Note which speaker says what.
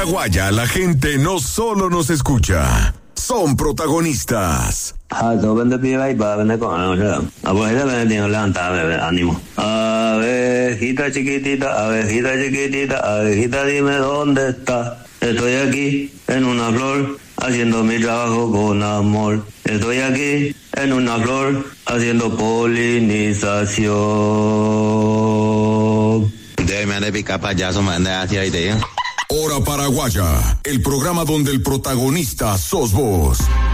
Speaker 1: Paraguaya la gente no solo nos escucha, son protagonistas.
Speaker 2: Abejita chiquitita, abejita, dime dónde está. Estoy aquí en una flor, haciendo mi trabajo con amor. Estoy aquí en una flor, haciendo polinización.
Speaker 1: Hora Paraguaya, el programa donde el protagonista sos vos.